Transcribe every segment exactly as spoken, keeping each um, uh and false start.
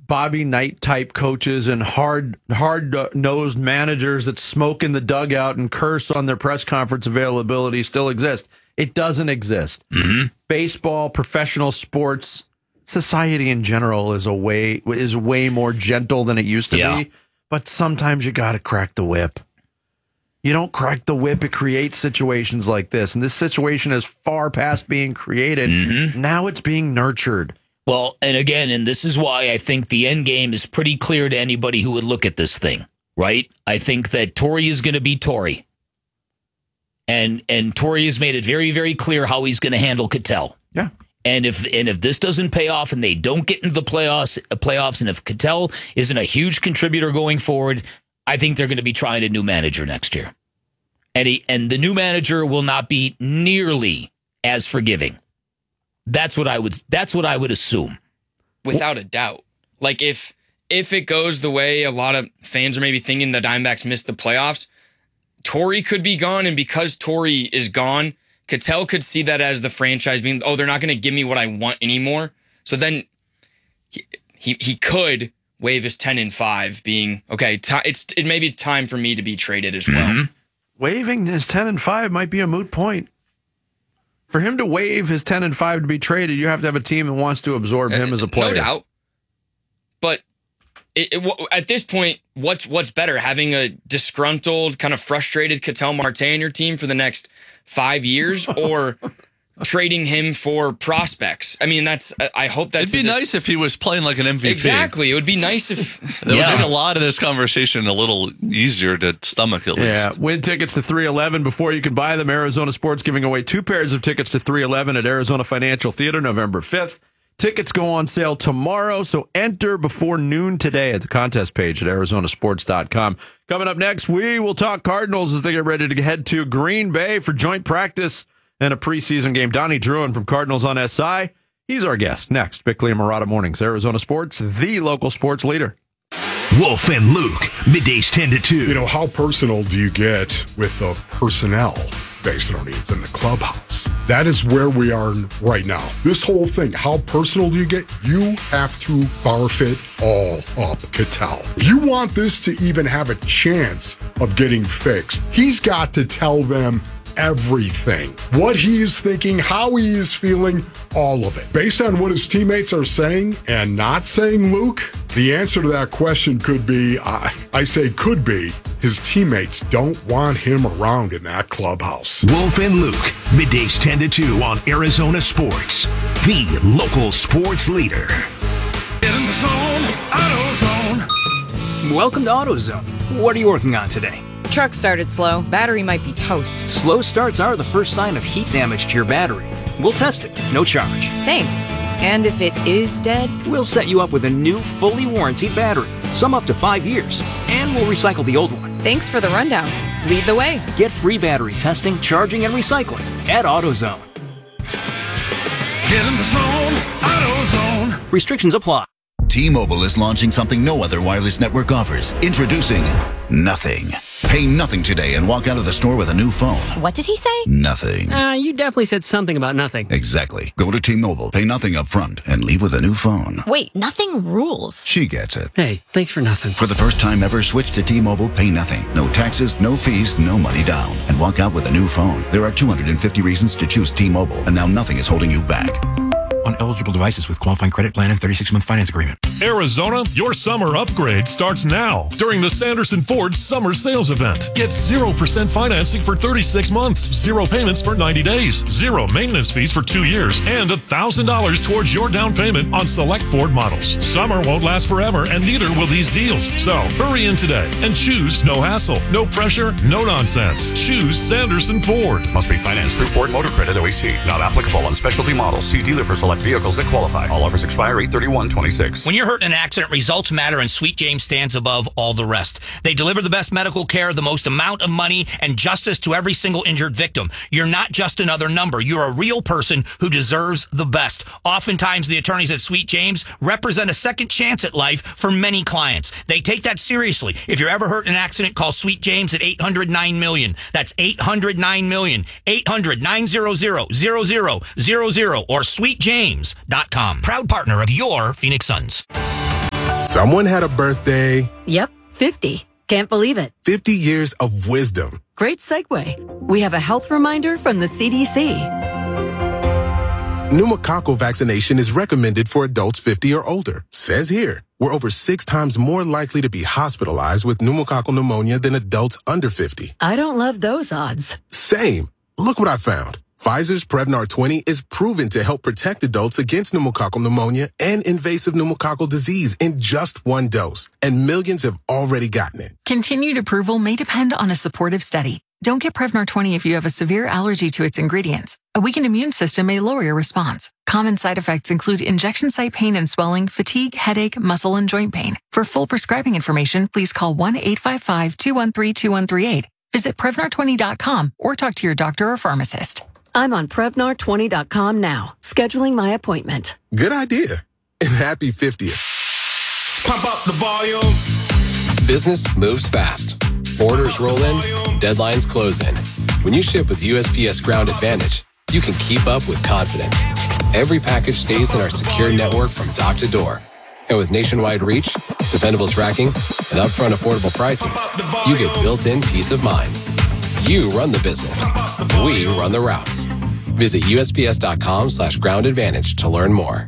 Bobby Knight type coaches and hard hard nosed managers that smoke in the dugout and curse on their press conference availability still exist. It doesn't exist. Mm-hmm. Baseball, professional sports, society in general is a way is way more gentle than it used to Yeah. be. But sometimes you got to crack the whip. You don't crack the whip, it creates situations like this. And this situation is far past being created. Mm-hmm. Now it's being nurtured. Well, and again, and this is why I think the end game is pretty clear to anybody who would look at this thing, right? I think that Torey is going to be Torey. And and Torey has made it very, very clear how he's going to handle Cattell. Yeah. And if and if this doesn't pay off and they don't get into the playoffs, playoffs, and if Cattell isn't a huge contributor going forward, I think they're going to be trying a new manager next year. And he, and the new manager will not be nearly as forgiving. That's what I would that's what I would assume. Without a doubt. Like if if it goes the way a lot of fans are maybe thinking the Diamondbacks missed the playoffs, Torey could be gone, and because Torey is gone, Cattell could see that as the franchise being, oh, they're not going to give me what I want anymore. So then he he, he could waive his ten and five, being okay. T- it's it may be time for me to be traded as well. Mm-hmm. Waiving his ten and five might be a moot point. For him to waive his ten and five to be traded, you have to have a team that wants to absorb him as a player. No doubt. But it, it, at this point, what's what's better, having a disgruntled, kind of frustrated Ketel Marte in your team for the next five years, or trading him for prospects? I mean, that's. I hope that's. It'd be dis- nice if he was playing like an M V P. Exactly. It would be nice if. That Yeah. would make a lot of this conversation a little easier to stomach, at least. Yeah, win tickets to three eleven before you can buy them. Arizona Sports giving away two pairs of tickets to three eleven at Arizona Financial Theater November fifth. Tickets go on sale tomorrow, so enter before noon today at the contest page at arizona sports dot com. Coming up next, we will talk Cardinals as they get ready to head to Green Bay for joint practice and a preseason game. Donnie Druin from Cardinals on S I. He's our guest. Next, Bickley and Murata Mornings, Arizona Sports, the local sports leader. Wolf and Luke, middays ten to two. You know, how personal do you get with the personnel based on needs in the clubhouse? That is where we are right now. This whole thing, how personal do you get? You have to barf it all up, Cattell. If you want this to even have a chance of getting fixed, he's got to tell them everything. What he is thinking, how he is feeling, all of it. Based on what his teammates are saying and not saying, Luke, the answer to that question could be, I, I say could be, his teammates don't want him around in that clubhouse. Wolf and Luke, middays ten to two on Arizona Sports, the local sports leader. In the zone, AutoZone. Welcome to AutoZone. What are you working on today? Truck started slow. Battery might be toast. Slow starts are the first sign of heat damage to your battery. We'll test it, no charge. Thanks. And if it is dead? We'll set you up with a new, fully warranted battery, some up to five years, and we'll recycle the old one. Thanks for the rundown. Lead the way. Get free battery testing, charging, and recycling at AutoZone. Get in the zone, AutoZone. Restrictions apply. T-Mobile is launching something no other wireless network offers. Introducing Nothing. Pay nothing today and walk out of the store with a new phone. What did he say? Nothing. Uh, you definitely said something about nothing. Exactly. Go to T-Mobile, pay nothing up front, and leave with a new phone. Wait, nothing rules. She gets it. Hey, thanks for nothing. For the first time ever, switch to T-Mobile, pay nothing. No taxes, no fees, no money down. And walk out with a new phone. There are two hundred fifty reasons to choose T-Mobile, and now nothing is holding you back. On eligible devices with qualifying credit plan and thirty-six month finance agreement. Arizona, your summer upgrade starts now during the Sanderson Ford Summer Sales Event. Get zero percent financing for thirty-six months, zero payments for ninety days, zero maintenance fees for two years, and one thousand dollars towards your down payment on select Ford models. Summer won't last forever, and neither will these deals. So hurry in today and choose no hassle, no pressure, no nonsense. Choose Sanderson Ford. Must be financed through Ford Motor Credit O E C. Not applicable on specialty models. See dealer for select vehicles that qualify. All offers expire eight thirty-one twenty-six. When you're hurt in an accident, results matter, and Sweet James stands above all the rest. They deliver the best medical care, the most amount of money, and justice to every single injured victim. You're not just another number. You're a real person who deserves the best. Oftentimes, the attorneys at Sweet James represent a second chance at life for many clients. They take that seriously. If you're ever hurt in an accident, call Sweet James at eight hundred nine million. That's eight hundred nine million. eight hundred nine hundred zero zero zero or sweet james dot com. Proud partner of your Phoenix Suns. Someone had a birthday. Yep, fifty. Can't believe it. fifty years of wisdom. Great segue. We have a health reminder from the C D C. Pneumococcal vaccination is recommended for adults fifty or older. Says here, we're over six times more likely to be hospitalized with pneumococcal pneumonia than adults under fifty. I don't love those odds. Same. Look what I found. Pfizer's Prevnar twenty is proven to help protect adults against pneumococcal pneumonia and invasive pneumococcal disease in just one dose. And millions have already gotten it. Continued approval may depend on a supportive study. Don't get Prevnar twenty if you have a severe allergy to its ingredients. A weakened immune system may lower your response. Common side effects include injection site pain and swelling, fatigue, headache, muscle, and joint pain. For full prescribing information, please call one eight five five, two one three, two one three eight. Visit Prevnar twenty dot com or talk to your doctor or pharmacist. I'm on Prevnar twenty dot com now, scheduling my appointment. Good idea. And happy fiftieth. Pump up the volume. Business moves fast. Orders roll in, deadlines close in. When you ship with U S P S Ground Advantage, you can keep up with confidence. Every package stays in our secure network from dock to door. And with nationwide reach, dependable tracking, and upfront affordable pricing, you get built-in peace of mind. You run the business. We run the routes. Visit U S P S dot com slash ground advantage to learn more.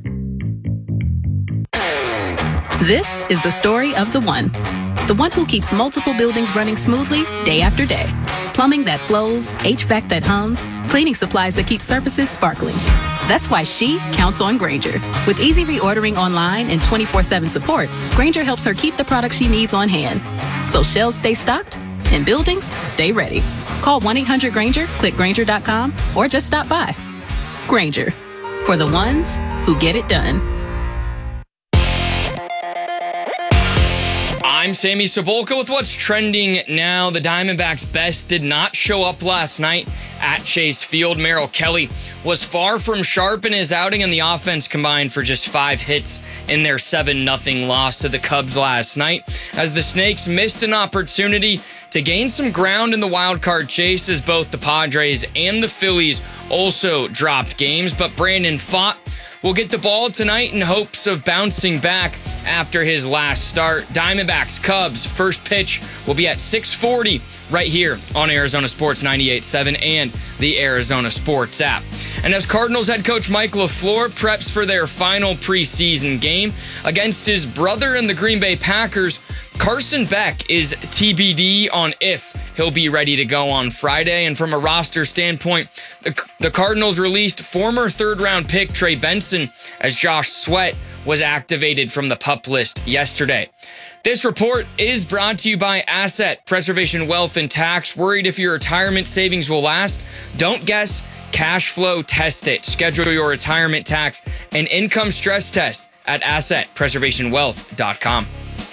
This is the story of the one. The one who keeps multiple buildings running smoothly day after day. Plumbing that flows, H V A C that hums, cleaning supplies that keep surfaces sparkling. That's why she counts on Grainger. With easy reordering online and twenty-four seven support, Grainger helps her keep the products she needs on hand. So shelves stay stocked and buildings stay ready. Call one eight hundred Grainger, click Grainger dot com, or just stop by. Grainger, for the ones who get it done. I'm Sammy Sabolka with what's trending now. The Diamondbacks' best did not show up last night at Chase Field. Merrill Kelly was far from sharp in his outing, and the offense combined for just five hits in their seven nothing loss to the Cubs last night, as the Snakes missed an opportunity to gain some ground in the wild card chase, as both the Padres and the Phillies also dropped games. But Brandon Pfaadt will get the ball tonight in hopes of bouncing back after his last start. Diamondbacks Cubs first pitch will be at six forty right here on Arizona Sports ninety-eight point seven and the Arizona Sports app. And as Cardinals head coach Mike LaFleur preps for their final preseason game against his brother and the Green Bay Packers, Carson Beck is T B D on if he'll be ready to go on Friday. And from a roster standpoint, the, the Cardinals released former third-round pick Trey Benson as Josh Sweat was activated from the PUP list yesterday. This report is brought to you by Asset Preservation Wealth and Tax. Worried if your retirement savings will last? Don't guess. Cash flow test it. Schedule your retirement tax and income stress test at asset preservation wealth dot com.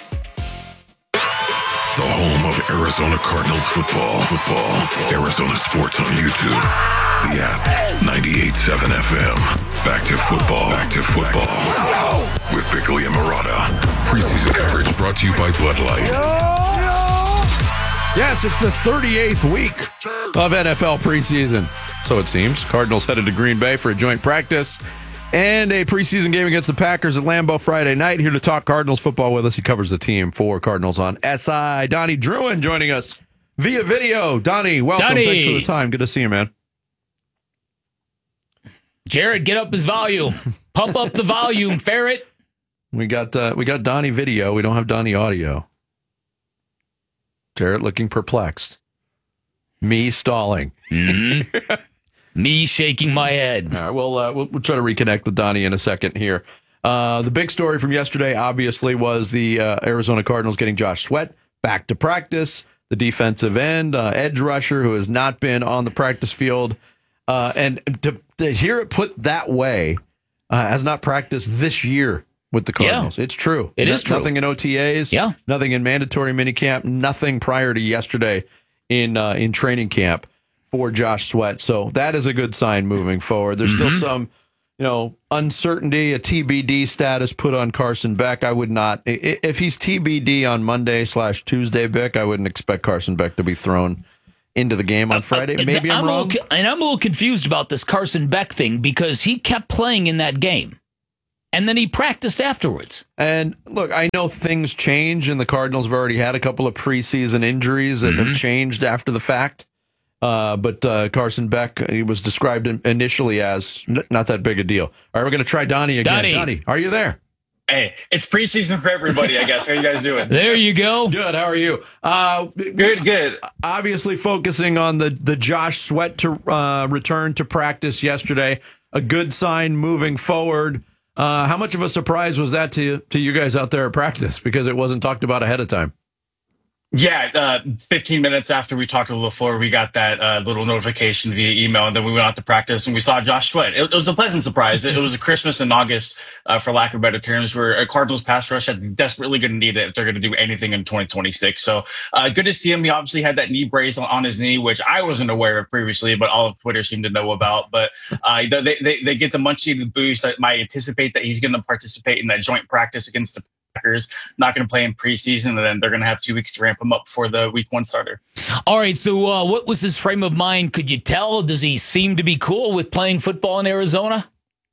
The home of Arizona Cardinals football. Football. Arizona Sports on YouTube. The app. ninety-eight point seven F M. Back to football. Back to football. With Bickley and Murata. Preseason coverage brought to you by Bud Light. Yes, it's the thirty-eighth week of N F L preseason. So it seems. Cardinals headed to Green Bay for a joint practice and a preseason game against the Packers at Lambeau Friday night. Here to talk Cardinals football with us, he covers the team for Cardinals on S I. Donnie Druin joining us via video. Donnie, welcome. Donnie. Thanks for the time. Good to see you, man. Jared, get up his volume. Pump up the volume, ferret. We got uh, we got Donnie video. We don't have Donnie audio. Jarrett looking perplexed. Me stalling. Mm-hmm. Me shaking my head. All right, well, uh, we'll, we'll try to reconnect with Donnie in a second here. Uh, the big story from yesterday, obviously, was the uh, Arizona Cardinals getting Josh Sweat back to practice, the defensive end, uh, edge rusher who has not been on the practice field. Uh, and to, to hear it put that way, uh, has not practiced this year with the Cardinals. Yeah, it's true. It no, is true. Nothing in O T As. Yeah. Nothing in mandatory minicamp. Nothing prior to yesterday in uh, in training camp for Josh Sweat. So that is a good sign moving forward. There's mm-hmm. still some, you know, uncertainty, a T B D status put on Carson Beck. I would not, if he's T B D on Monday slash Tuesday, Beck, I wouldn't expect Carson Beck to be thrown into the game on Friday. Maybe I'm, I'm wrong. Little, and I'm a little confused about this Carson Beck thing because he kept playing in that game. And then he practiced afterwards. And look, I know things change, and the Cardinals have already had a couple of preseason injuries that mm-hmm. have changed after the fact. Uh, but uh, Carson Beck, he was described initially as n- not that big a deal. All right, we're going to try Donnie again. Donnie. Donnie, are you there? Hey, it's preseason for everybody, I guess. How you guys doing? There you go. Good. How are you? Uh, good, good. Obviously focusing on the, the Josh Sweat to uh, return to practice yesterday. A good sign moving forward. Uh, how much of a surprise was that to to you guys out there at practice? Because it wasn't talked about ahead of time. Yeah, uh, fifteen minutes after we talked to LaFleur, we got that uh, little notification via email, and then we went out to practice and we saw Josh Sweat. It, it was a pleasant surprise. It, it was a Christmas in August, uh, for lack of better terms, where a Cardinals pass rush is desperately going to need it if they're going to do anything in twenty twenty-six. So uh, good to see him. He obviously had that knee brace on, on his knee, which I wasn't aware of previously, but all of Twitter seemed to know about. But uh, they, they, they get the much needed boost. I might anticipate that he's going to participate in that joint practice against the Packers. Not going to play in preseason, and then they're going to have two weeks to ramp him up for the week one starter. All right, so uh, what was his frame of mind? Could you tell? Does he seem to be cool with playing football in Arizona?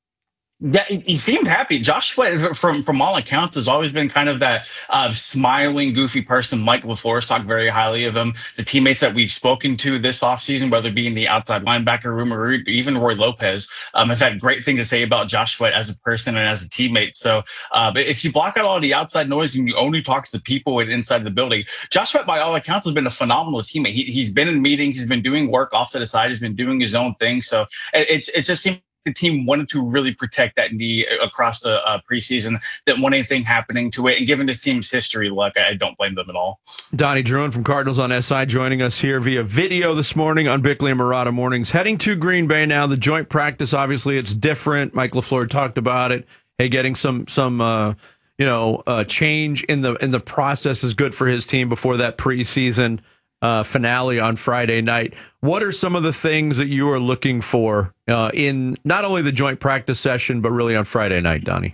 Yeah, he, he seemed happy. Josh Sweat, from from all accounts, has always been kind of that uh, smiling, goofy person. Mike LaFleur's talked very highly of him. The teammates that we've spoken to this offseason, whether it be in the outside linebacker room or even Roy Lopez, um, have had great things to say about Josh Sweat as a person and as a teammate. So uh, if you block out all the outside noise and you only talk to the people inside the building, Josh Sweat, by all accounts, has been a phenomenal teammate. He, he's been in meetings. He's been doing work off to the side. He's been doing his own thing. So it, it's it just seems the team wanted to really protect that knee across the uh, preseason, didn't want anything happening to it. And given this team's history, look, I don't blame them at all. Donnie Druin from Cardinals on S I joining us here via video this morning on Bickley and Murata Mornings. Heading to Green Bay now. The joint practice, obviously, it's different. Mike LaFleur talked about it. Hey, getting some some uh, you know uh, change in the in the process is good for his team before that preseason uh, finale on Friday night. What are some of the things that you are looking for uh, in not only the joint practice session, but really on Friday night, Donnie?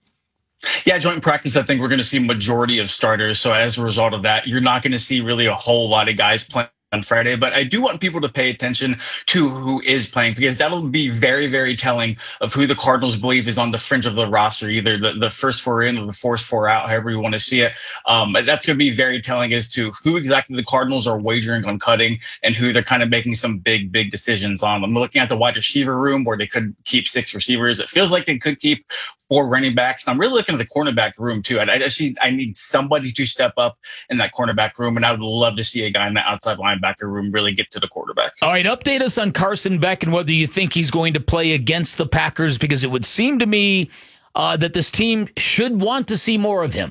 Yeah, joint practice, I think we're going to see majority of starters. So as a result of that, you're not going to see really a whole lot of guys playing on Friday, but I do want people to pay attention to who is playing, because that'll be very, very telling of who the Cardinals believe is on the fringe of the roster, either the, the first four in or the fourth four out, however you want to see it. Um, that's going to be very telling as to who exactly the Cardinals are wagering on cutting and who they're kind of making some big, big decisions on. I'm looking at the wide receiver room where they could keep six receivers. It feels like they could keep four running backs. And I'm really looking at the cornerback room too. I, I just need, I need somebody to step up in that cornerback room, and I would love to see a guy in the outside linebacker room really get to the quarterback. All right, update us on Carson Beck and whether you think he's going to play against the Packers, because it would seem to me uh, that this team should want to see more of him.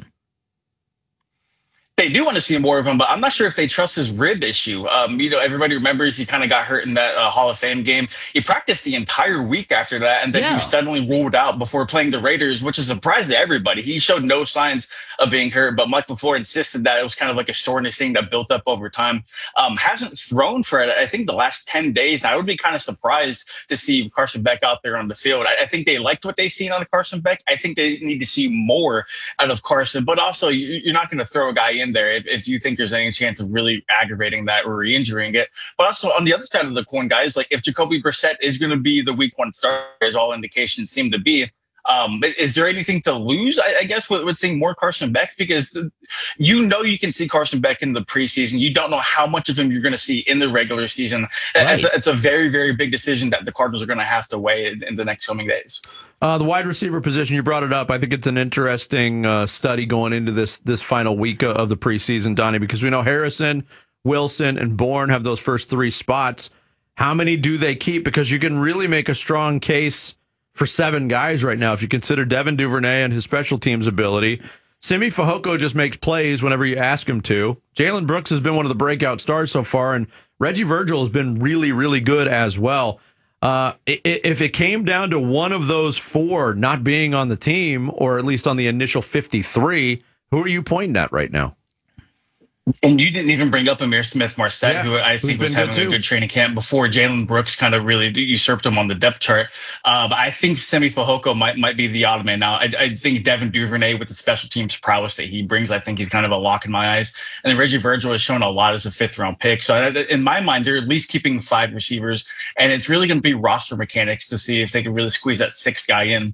They do want to see more of him, but I'm not sure if they trust his rib issue. Um, you know, everybody remembers he kind of got hurt in that uh, Hall of Fame game. He practiced the entire week after that, and then yeah. he was suddenly ruled out before playing the Raiders, which is a surprise to everybody. He showed no signs of being hurt, but Mike LaFleur insisted that it was kind of like a soreness thing that built up over time. Um, hasn't thrown for, I think, the last ten days. And I would be kind of surprised to see Carson Beck out there on the field. I, I think they liked what they've seen on Carson Beck. I think they need to see more out of Carson, but also you, you're not going to throw a guy in there if, if you think there's any chance of really aggravating that or re-injuring it. But also on the other side of the coin, guys, like if Jacoby Brissett is going to be the week one starter, as all indications seem to be, Um, is there anything to lose, I, I guess, with, with seeing more Carson Beck? Because the, you know you can see Carson Beck in the preseason. You don't know how much of him you're going to see in the regular season. Right. It's, it's a very, very big decision that the Cardinals are going to have to weigh in, in the next coming days. Uh, the wide receiver position, you brought it up. I think it's an interesting uh, study going into this this final week of the preseason, Donnie, because we know Harrison, Wilson, and Bourne have those first three spots. How many do they keep? Because you can really make a strong case for seven guys right now if you consider Devin Duvernay and his special teams ability. Simi Fehoko just makes plays whenever you ask him to. Jalen Brooks has been one of the breakout stars so far, and Reggie Virgil has been really, really good as well. Uh, if it came down to one of those four not being on the team, or at least on the initial fifty-three, who are you pointing at right now? And you didn't even bring up Amir Smith-Marset, yeah, who I think was having good a good training camp before Jalen Brooks kind of really usurped him on the depth chart. Uh, but I think Simi Fehoko might might be the odd man now. I, I think Devin Duvernay, with the special teams prowess that he brings, I think he's kind of a lock in my eyes. And then Reggie Virgil has shown a lot as a fifth round pick. So I, in my mind, they're at least keeping five receivers, and it's really going to be roster mechanics to see if they can really squeeze that sixth guy in.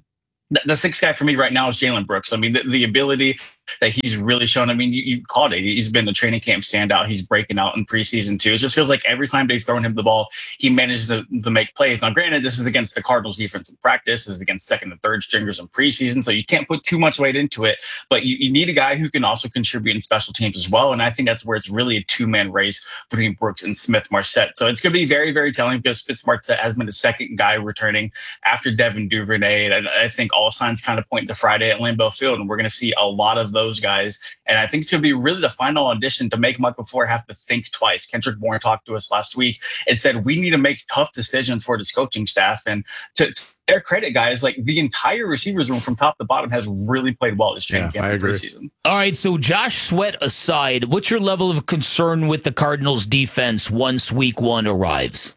the, the sixth guy for me right now is Jalen Brooks. I mean, the, the ability that he's really shown. I mean, you, you called it. He's been the training camp standout. He's breaking out in preseason too. It just feels like every time they've thrown him the ball, he manages to, to make plays. Now, granted, this is against the Cardinals defense in practice. This is against second and third stringers in preseason, so you can't put too much weight into it. But you, you need a guy who can also contribute in special teams as well. And I think that's where it's really a two-man race between Brooks and Smith-Marsette. So it's going to be very, very telling because Smith-Marsette has been the second guy returning after Devin Duvernay. And I, I think all signs kind of point to Friday at Lambeau Field, and we're going to see a lot of those guys. And I think it's going to be really the final audition to make Michael Floyd have to think twice. Kendrick Bourne talked to us last week and said, we need to make tough decisions for this coaching staff. And to, to their credit, guys, like the entire receivers room from top to bottom has really played well this training yeah, camp and preseason. All right, so Josh Sweat aside, what's your level of concern with the Cardinals defense once week one arrives?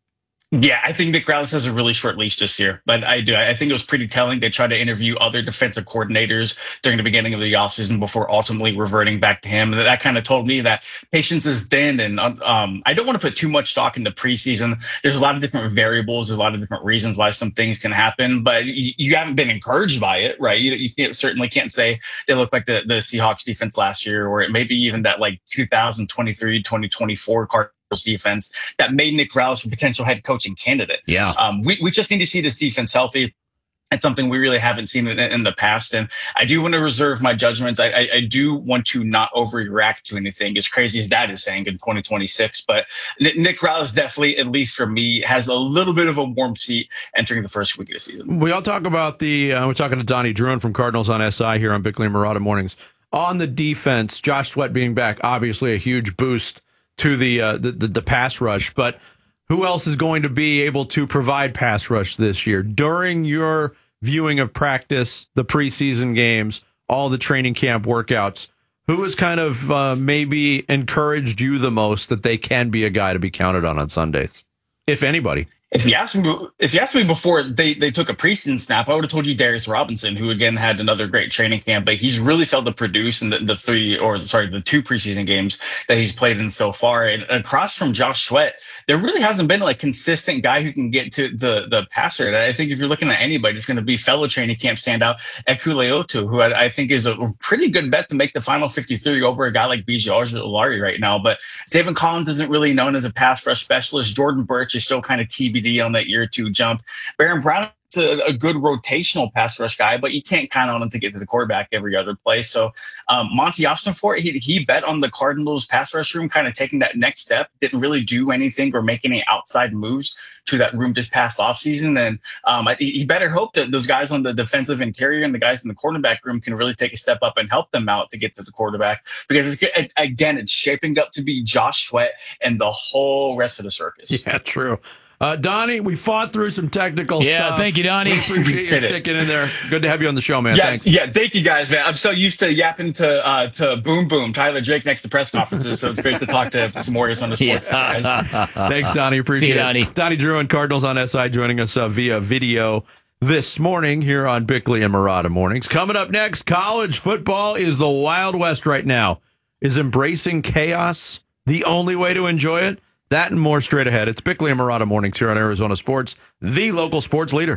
Yeah, I think Nick Rallis has a really short leash this year. But I do. I think it was pretty telling. They tried to interview other defensive coordinators during the beginning of the offseason before ultimately reverting back to him. And that kind of told me that patience is thin. And um, I don't want to put too much stock in the preseason. There's a lot of different variables. There's a lot of different reasons why some things can happen. But you, you haven't been encouraged by it, right? You, you can't, certainly can't say they look like the, the Seahawks defense last year, or it maybe even that like two thousand twenty-three, twenty twenty-four Cardinals defense that made Nick Rallis a potential head coaching candidate. Yeah. Um, we, we just need to see this defense healthy. It's something we really haven't seen in, in the past. And I do want to reserve my judgments. I, I, I do want to not overreact to anything, as crazy as that is saying in twenty twenty-six. But Nick Rallis definitely, at least for me, has a little bit of a warm seat entering the first week of the season. We all talk about the, uh, we're talking to Donnie Druin from Cardinals on S I here on Bickley and Marotta Mornings. On the defense, Josh Sweat being back, obviously a huge boost to the, uh, the, the the pass rush, but who else is going to be able to provide pass rush this year? During your viewing of practice, the preseason games, all the training camp workouts, who has kind of uh, maybe encouraged you the most that they can be a guy to be counted on on Sundays, if anybody? If you asked me, if you asked me before they, they took a preseason snap, I would have told you Darius Robinson, who again had another great training camp, but he's really failed to produce in the, the three or sorry, the two preseason games that he's played in so far. And across from Josh Sweat, there really hasn't been like consistent guy who can get to the the passer. I think if you're looking at anybody, it's going to be fellow training camp standout Ekuleotu, who I, I think is a pretty good bet to make the final fifty-three over a guy like B J Ojulari right now. But Zaven Collins isn't really known as a pass rush specialist. Jordan Burch is still kind of T B D on that year or two jump. Baron Brown is a, a good rotational pass rush guy, but you can't count on him to get to the quarterback every other play. So um, Monty Ossenfort, he, he bet on the Cardinals pass rush room kind of taking that next step, didn't really do anything or make any outside moves to that room this past offseason. And um, I, he better hope that those guys on the defensive interior and the guys in the cornerback room can really take a step up and help them out to get to the quarterback. Because, it's, again, it's shaping up to be Josh Sweat and the whole rest of the circus. Yeah, true. Uh, Donnie, we fought through some technical yeah, stuff. Yeah, thank you, Donnie. We appreciate you sticking in there. Good to have you on the show, man. Yeah, Thanks. Yeah, thank you guys, man. I'm so used to yapping to uh, to Boom Boom, Tyler Drake next to press conferences, so it's great to talk to some Warriors on the sports. Yeah. Guys. Thanks, Donnie. Appreciate See you, it. Donnie. Donnie Druin, Cardinals on S I, joining us uh, via video this morning here on Bickley and Marotta Mornings. Coming up next, college football is the Wild West right now. Is embracing chaos the only way to enjoy it? That and more straight ahead. It's Bickley and Marotta Mornings here on Arizona Sports, the local sports leader.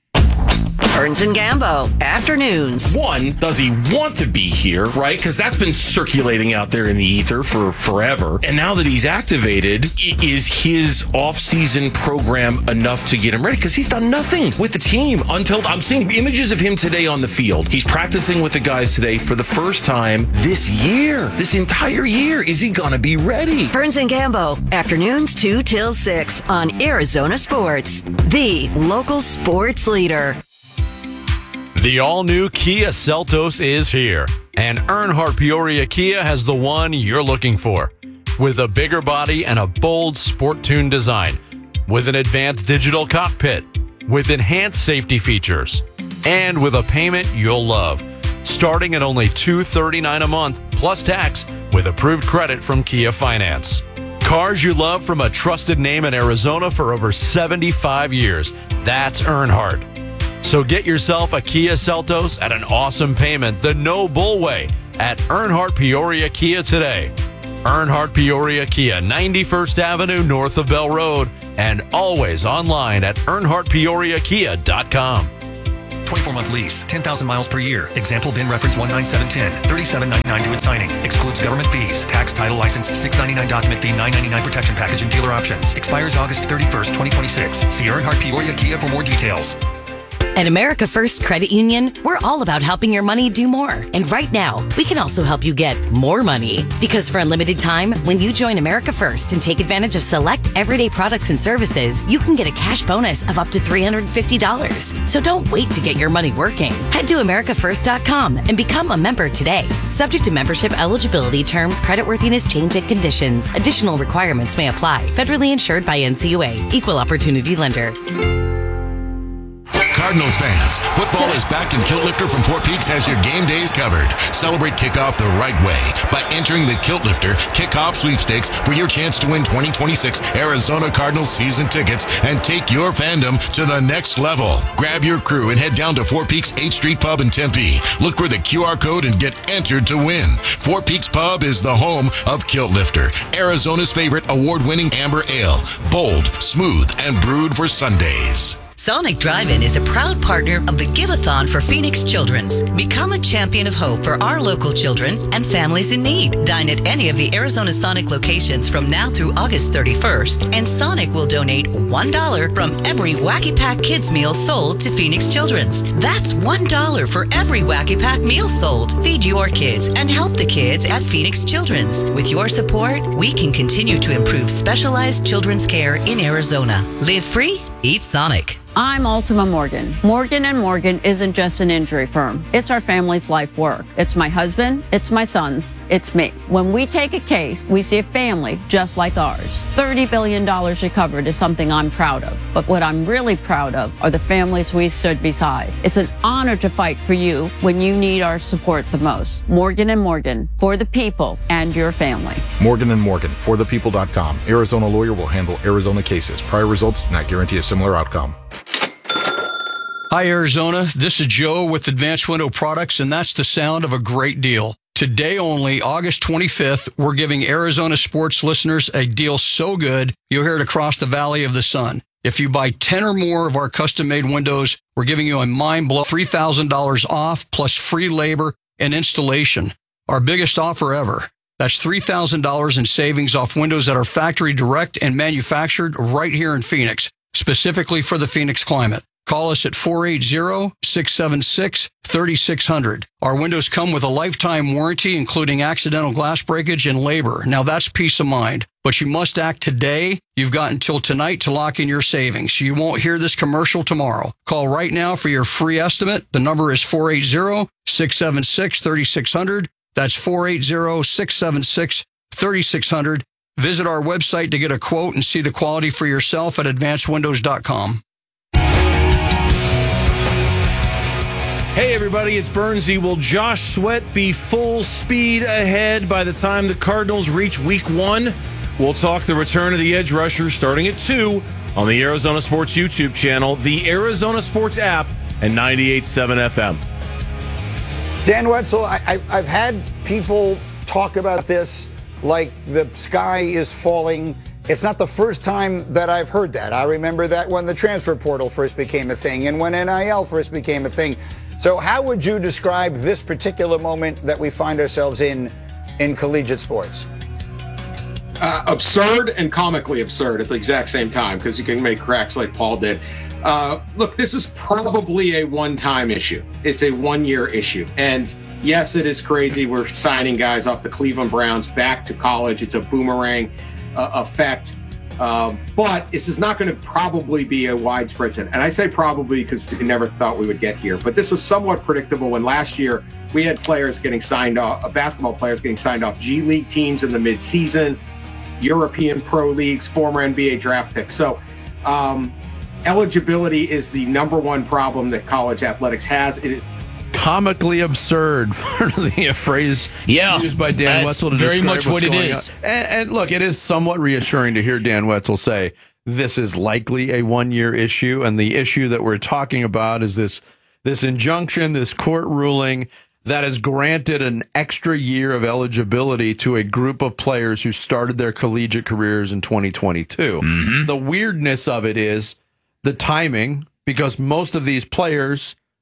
Burns and Gambo, afternoons. One, does he want to be here, right? Because that's been circulating out there in the ether for forever. And now that he's activated, is his off-season program enough to get him ready? Because he's done nothing with the team until I'm seeing images of him today on the field. He's practicing with the guys today for the first time this year, this entire year. Is he going to be ready? Burns and Gambo, afternoons two till six on Arizona Sports, the local sports leader. The all-new Kia Seltos is here, and Earnhardt Peoria Kia has the one you're looking for. With a bigger body and a bold sport-tuned design, with an advanced digital cockpit, with enhanced safety features, and with a payment you'll love. Starting at only two hundred thirty-nine dollars a month, plus tax, with approved credit from Kia Finance. Cars you love from a trusted name in Arizona for over seventy-five years. That's Earnhardt. So get yourself a Kia Seltos at an awesome payment the no bull way at Earnhardt Peoria Kia today. Earnhardt Peoria Kia, ninety-first Avenue north of Bell Road, and always online at earnhardt peoria kia dot com. twenty-four month lease, ten thousand miles per year. Example V I N reference one nine seven one zero, thirty-seven ninety-nine to its signing. Excludes government fees, tax, title, license, six ninety-nine document fee, nine ninety-nine protection package, and dealer options. Expires August thirty-first, twenty twenty-six. See Earnhardt Peoria Kia for more details. At America First Credit Union, we're all about helping your money do more. And right now, we can also help you get more money. Because for a limited time, when you join America First and take advantage of select everyday products and services, you can get a cash bonus of up to three hundred fifty dollars. So don't wait to get your money working. Head to america first dot com and become a member today. Subject to membership eligibility, terms, creditworthiness, change, and conditions. Additional requirements may apply. Federally insured by N C U A. Equal Opportunity Lender. Cardinals fans, football is back and Kilt Lifter from Four Peaks has your game days covered. Celebrate kickoff the right way by entering the Kilt Lifter Kickoff Sweepstakes for your chance to win twenty twenty-six Arizona Cardinals season tickets and take your fandom to the next level. Grab your crew and head down to Four Peaks eighth Street Pub in Tempe. Look for the Q R code and get entered to win. Four Peaks Pub is the home of Kilt Lifter, Arizona's favorite award-winning amber ale. Bold, smooth, and brewed for Sundays. Sonic Drive-In is a proud partner of the Give-a-thon for Phoenix Children's. Become a champion of hope for our local children and families in need. Dine at any of the Arizona Sonic locations from now through August thirty-first, and Sonic will donate one dollar from every Wacky Pack Kids meal sold to Phoenix Children's. That's one dollar for every Wacky Pack meal sold. Feed your kids and help the kids at Phoenix Children's. With your support, we can continue to improve specialized children's care in Arizona. Live free, eat Sonic. I'm Ultima Morgan. Morgan and Morgan isn't just an injury firm. It's our family's life work. It's my husband, it's my sons, it's me. When we take a case, we see a family just like ours. thirty billion dollars recovered is something I'm proud of. But what I'm really proud of are the families we stood beside. It's an honor to fight for you when you need our support the most. Morgan and Morgan, for the people and your family. Morgan and Morgan, for the people dot com. Arizona lawyer will handle Arizona cases. Prior results do not guarantee a similar outcome. Hi, Arizona. This is Joe with Advanced Window Products, and that's the sound of a great deal. Today only, August twenty-fifth, we're giving Arizona sports listeners a deal so good, you'll hear it across the Valley of the Sun. If you buy ten or more of our custom-made windows, we're giving you a mind-blowing three thousand dollars off plus free labor and installation. Our biggest offer ever. That's three thousand dollars in savings off windows that are factory direct and manufactured right here in Phoenix, specifically for the Phoenix climate. Call us at four eight zero, six seven six, three six zero zero. Our windows come with a lifetime warranty, including accidental glass breakage and labor. Now that's peace of mind. But you must act today. You've got until tonight to lock in your savings. You won't hear this commercial tomorrow. Call right now for your free estimate. The number is four eight zero, six seven six, three six zero zero. That's four eight zero, six seven six, three six zero zero. Visit our website to get a quote and see the quality for yourself at advanced windows dot com. Hey everybody, it's Bernsey. Will Josh Sweat be full speed ahead by the time the Cardinals reach week one? We'll talk the return of the edge rushers starting at two on the Arizona Sports YouTube channel, the Arizona Sports app, and ninety-eight point seven F M. Dan Wetzel, I, I, I've had people talk about this like the sky is falling. It's not the first time that I've heard that. I remember that when the transfer portal first became a thing and when N I L first became a thing. So how would you describe this particular moment that we find ourselves in in collegiate sports? Uh, absurd and comically absurd at the exact same time, because you can make cracks like Paul did. Uh, look, this is probably a one-time issue. It's a one-year issue. And yes, it is crazy. We're signing guys off the Cleveland Browns back to college. It's a boomerang uh, effect. Uh, but this is not going to probably be a widespread trend. And I say probably because we never thought we would get here. But this was somewhat predictable when last year we had players getting signed off, uh, basketball players getting signed off G League teams in the midseason, European pro leagues, former N B A draft picks. So um, eligibility is the number one problem that college athletics has. It, Comically absurd, the phrase yeah, used by Dan Wetzel to very describe much what's what it going is. on. And, and look, it is somewhat reassuring to hear Dan Wetzel say this is likely a one-year issue, and the issue that we're talking about is this this injunction, this court ruling that has granted an extra year of eligibility to a group of players who started their collegiate careers in twenty twenty-two. Mm-hmm. The weirdness of it is the timing, because most of these players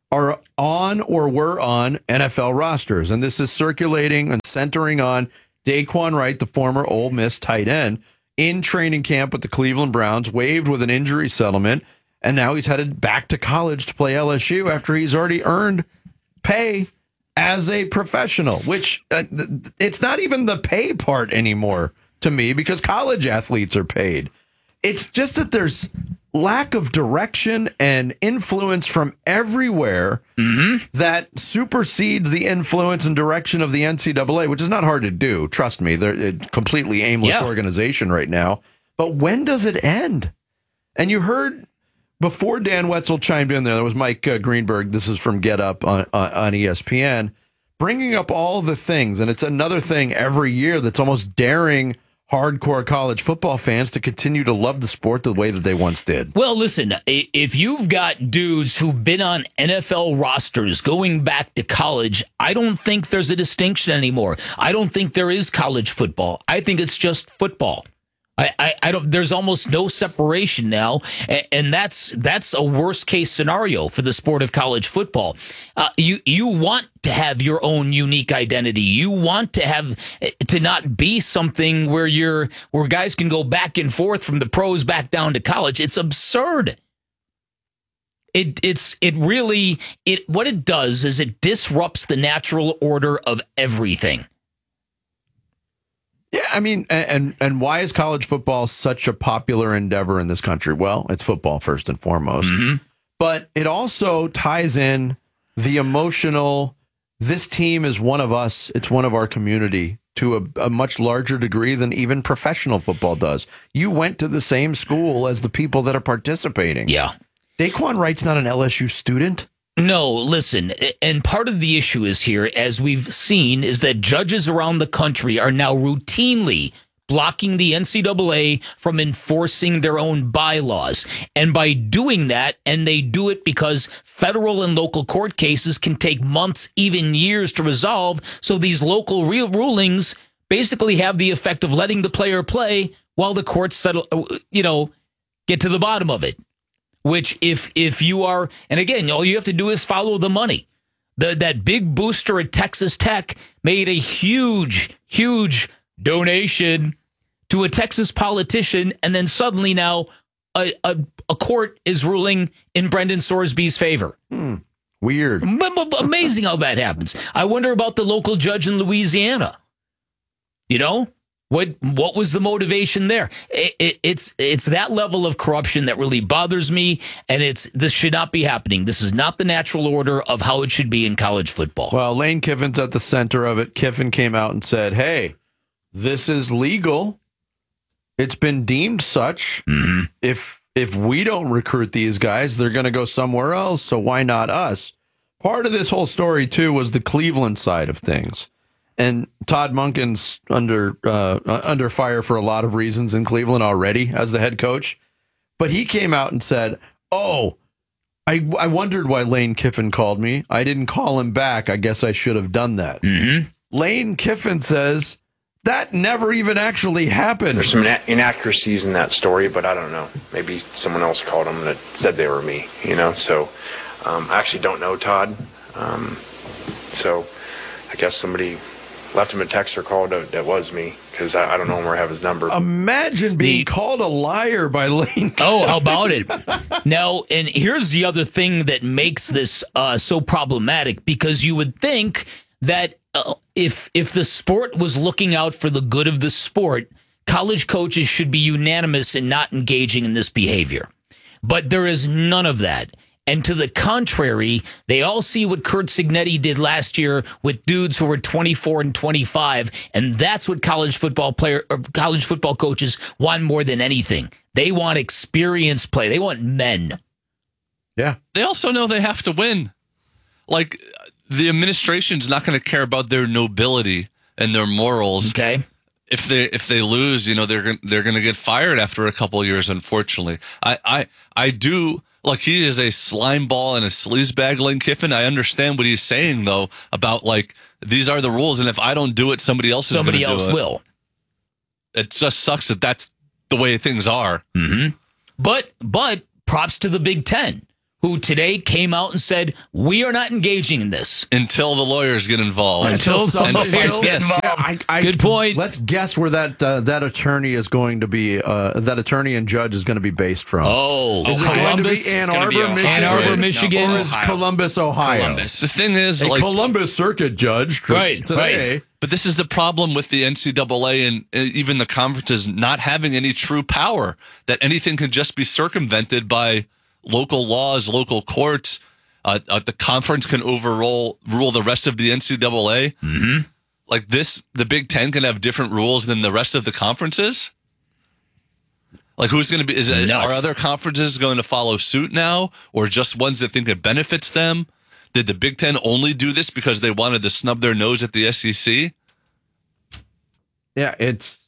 are on or were on N F L rosters. And this is circulating and centering on Daquan Wright, the former Ole Miss tight end, in training camp with the Cleveland Browns, waived with an injury settlement, and now he's headed back to college to play L S U after he's already earned pay as a professional, which uh, th- it's not even the pay part anymore to me because college athletes are paid. It's just that there's lack of direction and influence from everywhere mm-hmm. that supersedes the influence and direction of the N C double A, which is not hard to do. Trust me, they're a completely aimless yeah. organization right now. But when does it end? And you heard before Dan Wetzel chimed in there, there was Mike uh, Greenberg. This is from Get Up on, uh, on E S P N, bringing up all the things. And it's another thing every year that's almost daring hardcore college football fans to continue to love the sport the way that they once did. Well, listen, if you've got dudes who've been on N F L rosters going back to college, I don't think there's a distinction anymore. I don't think there is college football. I think it's just football. I, I, I don't. There's almost no separation now, and, and that's that's a worst case scenario for the sport of college football. Uh, you you want to have your own unique identity. You want to have to not be something where you're where guys can go back and forth from the pros back down to college. It's absurd. It it's it really it what it does is it disrupts the natural order of everything. Yeah, I mean, and and why is college football such a popular endeavor in this country? Well, it's football first and foremost, mm-hmm. but it also ties in the emotional, this team is one of us, it's one of our community, to a, a much larger degree than even professional football does. You went to the same school as the people that are participating. Yeah. Daquan Wright's not an L S U student. No, listen, and part of the issue is here, as we've seen, is that judges around the country are now routinely blocking the N C double A from enforcing their own bylaws. And by doing that, and they do it because federal and local court cases can take months, even years to resolve, so these local real rulings basically have the effect of letting the player play while the courts settle, you know, get to the bottom of it. Which if if you are, and again, all you have to do is follow the money. The, that big booster at Texas Tech made a huge, huge donation to a Texas politician, and then suddenly now a, a, a court is ruling in Brendan Sorsby's favor. Hmm. Weird. Amazing how that happens. I wonder about the local judge in Louisiana. You know? What what was the motivation there? It, it, it's it's that level of corruption that really bothers me, and it's this should not be happening. This is not the natural order of how it should be in college football. Well, Lane Kiffin's at the center of it. Kiffin came out and said, hey, this is legal. It's been deemed such. Mm-hmm. If if we don't recruit these guys, they're going to go somewhere else, so why not us? Part of this whole story, too, was the Cleveland side of things. And Todd Monken's under uh, under fire for a lot of reasons in Cleveland already as the head coach. But he came out and said, oh, I, I wondered why Lane Kiffin called me. I didn't call him back. I guess I should have done that. Mm-hmm. Lane Kiffin says that never even actually happened. There's some ina- inaccuracies in that story, but I don't know. Maybe someone else called them that said they were me, you know? So um, I actually don't know Todd. Um, so I guess somebody left him a text or call that, that was me, because I, I don't know him or have his number. Imagine being the, called a liar by Lane. Oh, how about it? Now, and here's the other thing that makes this uh, so problematic, because you would think that uh, if if the sport was looking out for the good of the sport, college coaches should be unanimous in not engaging in this behavior. But there is none of that. And to the contrary, they all see what Curt Cignetti did last year with dudes who were twenty-four and twenty-five, and that's what college football player or college football coaches want more than anything. They want experienced play. They want men. Yeah. They also know they have to win. Like, the administration's not going to care about their nobility and their morals. Okay. If they if they lose, you know, they're gonna, they're going to get fired after a couple of years, unfortunately. I I I do. Like, he is a slime ball and a sleazebag, Lane Kiffin. I understand what he's saying, though, about, like, these are the rules, and if I don't do it, somebody else is going to do it. Somebody else will. It just sucks that that's the way things are. Mm-hmm. But, but props to the Big Ten, who today came out and said, we are not engaging in this. Until the lawyers get involved. Until the lawyers get involved. Yeah, I, I, Good point. Let's guess where that uh, that attorney is going to be, uh, that attorney and judge is going to be based from. Oh, is it Columbus? going to be Ann It's gonna Arbor, be Michigan? Ann Arbor, Michigan. Or is Ohio. Columbus, Ohio? Columbus. The thing is, A like, Columbus Circuit judge Right, today. right. but this is the problem with the N C double A and uh, even the conferences not having any true power, that anything can just be circumvented by local laws, local courts. Uh, uh, the conference can overrule rule the rest of the N C double A. Mm-hmm. Like this, the Big Ten can have different rules than the rest of the conferences. Like who's going to be? Is it, are other conferences going to follow suit now, or just ones that think it benefits them? Did the Big Ten only do this because they wanted to snub their nose at the S E C? Yeah, it's.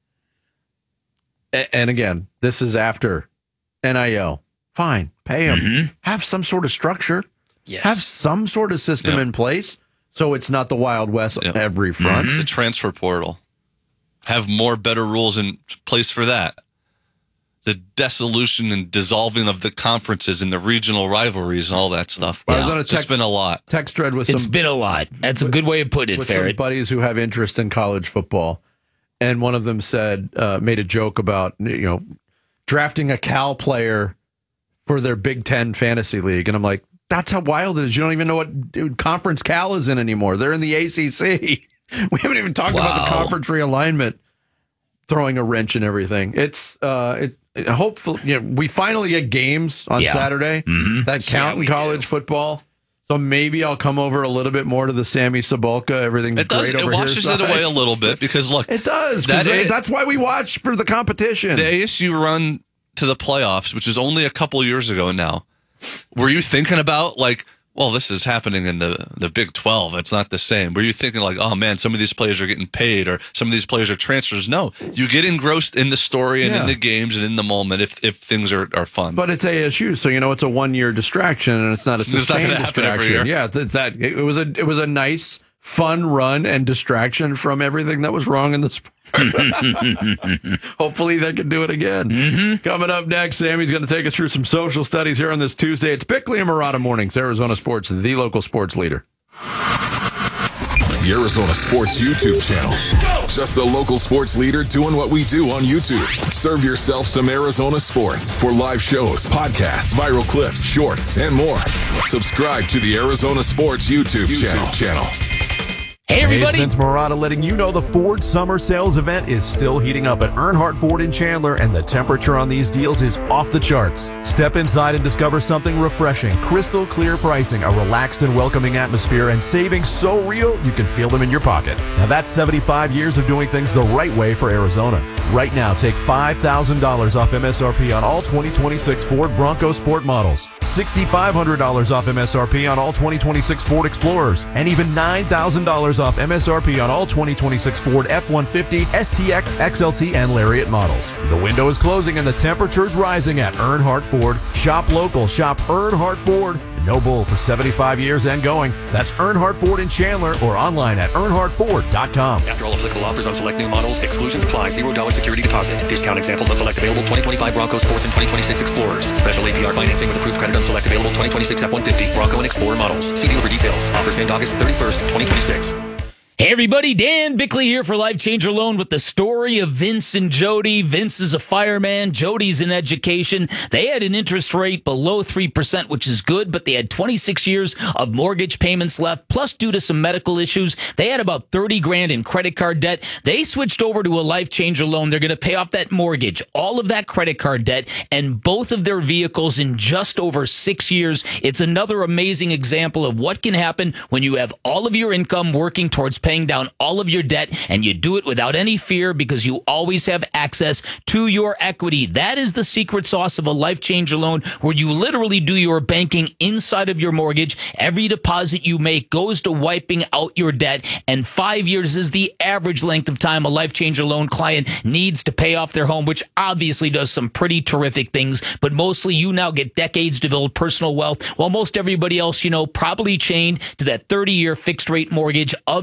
And again, this is after N I L. Fine, pay them. Mm-hmm. Have some sort of structure. Yes. Have some sort of system Yep. in place so it's not the Wild West Yep. on every front. The transfer portal. Have more better rules in place for that. The dissolution and dissolving of the conferences and the regional rivalries and all that stuff. I was on a It's just text- been a lot. Text thread with It's some been a lot. That's a good way of putting it, with some Ferret. buddies who have interest in college football, and one of them said, uh, made a joke about you know drafting a Cal player for their Big Ten fantasy league, and I'm like, that's how wild it is. You don't even know what dude, conference Cal is in anymore. They're in the A C C. We haven't even talked about the Wow. conference realignment, throwing a wrench in everything. It's uh, it. it hopefully, you know, we finally get games on Yeah. Saturday Mhm. that Yeah, count in we college do. football. So maybe I'll come over a little bit more to the Sammy Sabalka. Everything's It does. great It over washes here it away a little bit because look, It does. 'Cause That they- is- that's why we watch for the competition. the A S U run to the playoffs, which is only a couple years ago now. Were you thinking about like, well, this is happening in the, the Big twelve. It's not the same. Were you thinking like, oh man, some of these players are getting paid or some of these players are transfers? No, you get engrossed in the story and Yeah. in the games and in the moment if, if things are, are fun. But it's A S U, so you know it's a one-year distraction, and it's not a It's not sustained gonna happen every distraction. year. Yeah, it's that. It was a it was a nice, fun run and distraction from everything that was wrong in the sport. Hopefully, they can do it again. Mm-hmm. Coming up next, Sammy's going to take us through some social studies here on this Tuesday. It's Bickley and Murata Mornings, Arizona Sports, the local sports leader. The Arizona Sports YouTube channel. Just the local sports leader doing what we do on YouTube. Serve yourself some Arizona sports for live shows, podcasts, viral clips, shorts, and more. Subscribe to the Arizona Sports YouTube, YouTube channel. Hey, everybody. Hey, it's Vince Murata letting you know the Ford Summer Sales event is still heating up at Earnhardt Ford in Chandler, and the temperature on these deals is off the charts. Step inside and discover something refreshing, crystal clear pricing, a relaxed and welcoming atmosphere, and savings so real you can feel them in your pocket. Now that's seventy-five years of doing things the right way for Arizona. Right now, take five thousand dollars off M S R P on all twenty twenty-six Ford Bronco Sport models, six thousand five hundred dollars off M S R P on all twenty twenty-six Ford Explorers, and even nine thousand dollars off M S R P on all twenty twenty-six Ford F one fifty, S T X, X L T, and Lariat models. The window is closing and the temperature's rising at Earnhardt Ford. Shop local, shop Earnhardt Ford. No bull for seventy-five years and going. That's Earnhardt Ford in Chandler or online at earnhardt ford dot com. After all applicable offers on select new models, exclusions apply. zero dollars security deposit. Discount examples on select available twenty twenty-five Bronco Sports and twenty twenty-six Explorers. Special A P R financing with approved credit on select available twenty twenty-six F one fifty Bronco and Explorer models. See dealer for details. Offers end August thirty-first, twenty twenty-six. Hey everybody, Dan Bickley here for Life Changer Loan with the story of Vince and Jody. Vince is a fireman, Jody's in education. They had an interest rate below three percent, which is good, but they had twenty-six years of mortgage payments left, plus due to some medical issues, they had about thirty grand in credit card debt. They switched over to a Life Changer Loan. They're going to pay off that mortgage, all of that credit card debt, and both of their vehicles in just over six years. It's another amazing example of what can happen when you have all of your income working towards paying down all of your debt, and you do it without any fear because you always have access to your equity. That is the secret sauce of a Life Changer Loan, where you literally do your banking inside of your mortgage. Every deposit you make goes to wiping out your debt, and five years is the average length of time a Life Changer Loan client needs to pay off their home, which obviously does some pretty terrific things, but mostly you now get decades to build personal wealth, while most everybody else, you know, probably chained to that thirty-year fixed rate mortgage, otherwise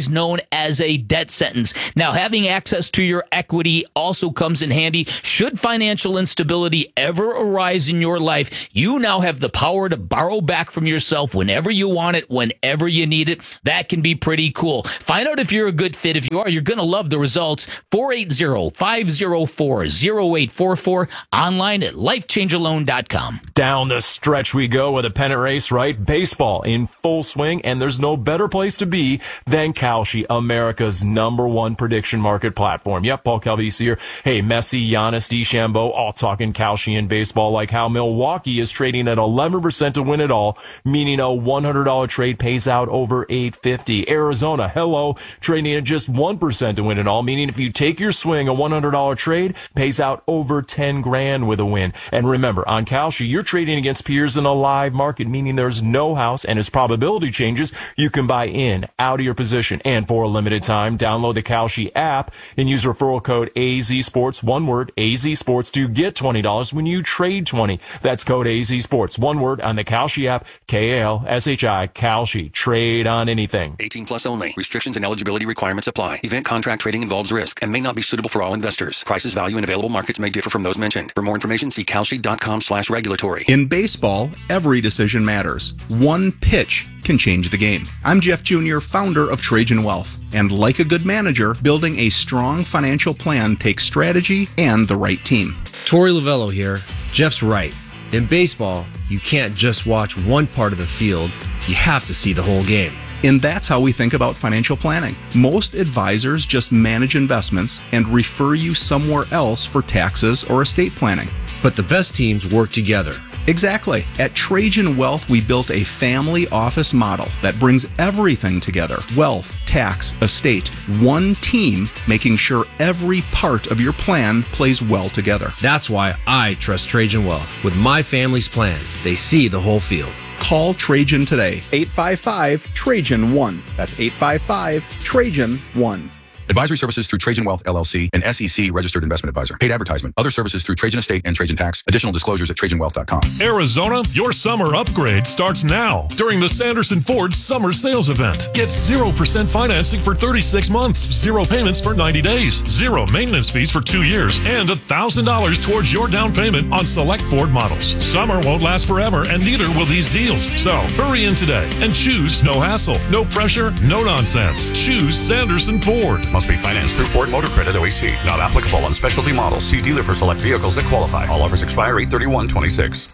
is known as a debt sentence. Now, having access to your equity also comes in handy. Should financial instability ever arise in your life, you now have the power to borrow back from yourself whenever you want it, whenever you need it. That can be pretty cool. Find out if you're a good fit. If you are, you're going to love the results. four eight zero, five zero four, zero eight four four, online at life change a loan dot com. Down the stretch we go with a pennant race, right? Baseball in full swing, and there's no better place to be than Kalshi, America's number one prediction market platform. Yep, Paul Calvisi here. Hey, Messi, Giannis, DeChambeau, all talking Kalshi in baseball, like how Milwaukee is trading at eleven percent to win it all, meaning a one hundred dollars trade pays out over eight hundred fifty dollars. Arizona, hello, trading at just one percent to win it all, meaning if you take your swing, a one hundred dollars trade pays out over ten grand with a win. And remember, on Kalshi, you're trading against peers in a live market, meaning there's no house, and as probability changes, you can buy in, out of your position. And for a limited time, download the Kalshi app and use referral code A Z Sports, one word, A Z Sports, to get twenty dollars when you trade twenty. That's code A Z Sports, one word, on the Kalshi app, K A L S H I, Kalshi. Trade on anything. eighteen plus only. Restrictions and eligibility requirements apply. Event contract trading involves risk and may not be suitable for all investors. Prices, value, and available markets may differ from those mentioned. For more information, see kalshi dot com slash regulatory. In baseball, every decision matters. One pitch can change the game. I'm Jeff Junior, founder of Trajan Wealth. And like a good manager, building a strong financial plan takes strategy and the right team. Torey Lavello here. Jeff's right. In baseball, you can't just watch one part of the field. You have to see the whole game. And that's how we think about financial planning. Most advisors just manage investments and refer you somewhere else for taxes or estate planning. But the best teams work together. Exactly. At Trajan Wealth, we built a family office model that brings everything together. Wealth, tax, estate, one team, making sure every part of your plan plays well together. That's why I trust Trajan Wealth. With my family's plan, they see the whole field. Call Trajan today. eight five five, Trajan one. That's eight five five, Trajan one. Advisory services through Trajan Wealth, L L C, an S E C registered investment advisor. Paid advertisement. Other services through Trajan Estate and Trajan Tax. Additional disclosures at trajan wealth dot com. Arizona, your summer upgrade starts now during the Sanderson Ford Summer Sales Event. Get zero percent financing for thirty-six months, zero payments for ninety days, zero maintenance fees for two years, and one thousand dollars towards your down payment on select Ford models. Summer won't last forever, and neither will these deals. So hurry in today and choose no hassle, no pressure, no nonsense. Choose Sanderson Ford. Must be financed through Ford Motor Credit O E C. Not applicable on specialty models. See dealer for select vehicles that qualify. All offers expire eight thirty-one twenty-six.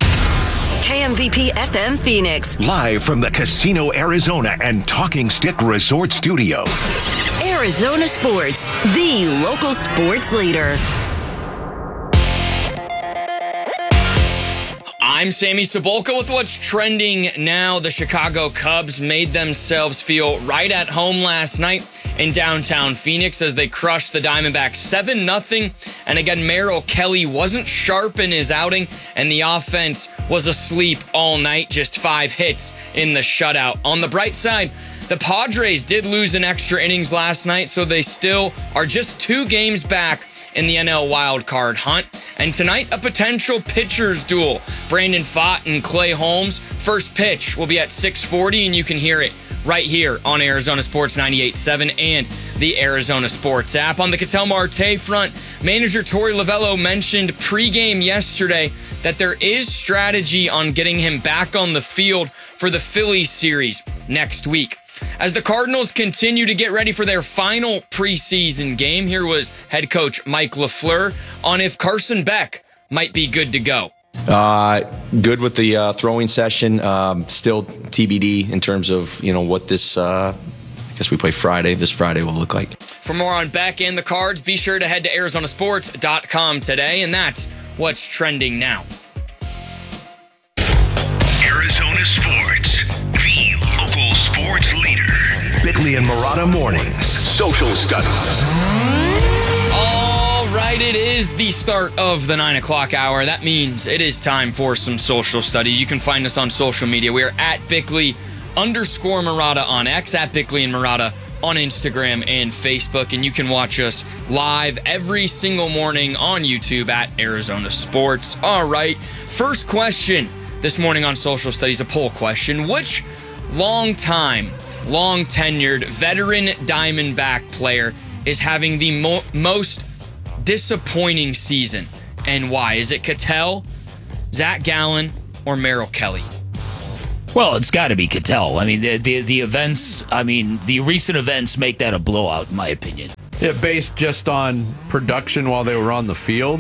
K M V P F M Phoenix. Live from the Casino Arizona and Talking Stick Resort Studio. Arizona Sports, the local sports leader. I'm Sammy Sabolka with what's trending now. The Chicago Cubs made themselves feel right at home last night in downtown Phoenix as they crushed the Diamondbacks seven nothing. And again, Merrill Kelly wasn't sharp in his outing, and the offense was asleep all night, just five hits in the shutout. On the bright side, the Padres did lose an extra innings last night, so they still are just two games back in the N L wildcard hunt. And tonight, a potential pitcher's duel. Brandon Pfaadt and Clay Holmes. First pitch will be at six forty, and you can hear it right here on Arizona Sports ninety-eight point seven and the Arizona Sports app. On the Ketel Marte front, manager Torey Lavello mentioned pregame yesterday that there is strategy on getting him back on the field for the Phillies series next week. As the Cardinals continue to get ready for their final preseason game, here was head coach Mike LaFleur on if Carson Beck might be good to go. Uh, good with the uh, throwing session. Um, still T B D in terms of, you know, what this, uh, I guess we play Friday, this Friday will look like. For more on Beck and the Cards, be sure to head to arizona sports dot com today, and that's what's trending now. Arizona Sports, the local sports leader. Bickley and Marotta Mornings, Social Studies. All right, it is the start of the nine o'clock hour. That means it is time for some social studies. You can find us on social media. We are at Bickley underscore Marotta on X, at Bickley and Marotta on Instagram and Facebook. And you can watch us live every single morning on YouTube at Arizona Sports. All right, first question this morning on Social Studies, a poll question. Which longtime long tenured veteran Diamondback player is having the mo- most disappointing season, and why? Is it Ketel, Zach Gallen, or Merrill Kelly? Well, it's got to be Ketel. I mean, the, the the events. I mean, the recent events make that a blowout, in my opinion. Yeah, based just on production while they were on the field,